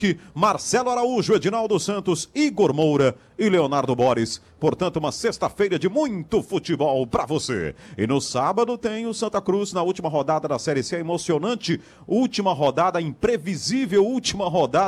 Marcelo Araújo, Edinaldo Santos, Igor Moura e Leonardo Boris. Portanto, uma sexta-feira de muito futebol para você. E no sábado tem o Santa Cruz na última rodada da Série C, emocionante, última rodada imprevisível, última rodada